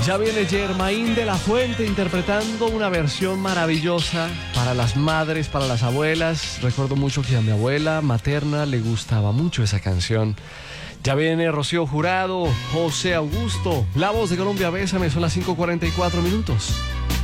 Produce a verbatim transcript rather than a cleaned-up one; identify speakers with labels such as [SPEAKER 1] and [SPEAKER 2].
[SPEAKER 1] Ya viene Germain de la Fuente interpretando una versión maravillosa para las madres, para las abuelas. Recuerdo mucho que a mi abuela materna le gustaba mucho esa canción. Ya viene Rocío Jurado, José Augusto, La Voz de Colombia, Bésame, son las cinco cuarenta y cuatro minutos.